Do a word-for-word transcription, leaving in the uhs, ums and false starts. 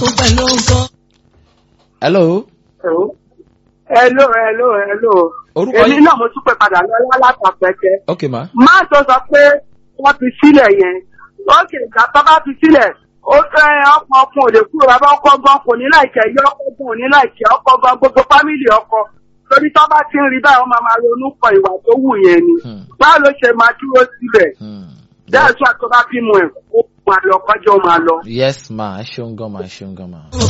hello. hello hello hello. orúkọ èmi náà mo tún pè padà lọ́lá látàpẹ́tẹ́. ok ma. má tó sọ pé wọ́n fi sílẹ̀ yẹn ókè ìgbà tó bá fi sílẹ̀ ó fẹ́ ọkọ̀ ọkùn òde kúrò bàbá ọkọ̀ gan kò ní láìkẹ́ yọ ọkọ̀ gan kò ní láìkẹ́ ọkọ̀ gan gbogbo fámìlì ọkọ̀ torí tó bá ti ń rí báyìí wọ́n máa máa ronú pọ̀ ìwà tó wù yẹn ni báwo ló ṣe máa dúró síbẹ̀ dáàtú àtọ́ bá bímọ ẹ̀ kó máa lọ kọjọ́ máa lọ. yes ma ṣeun gan ma ṣeun gan ma.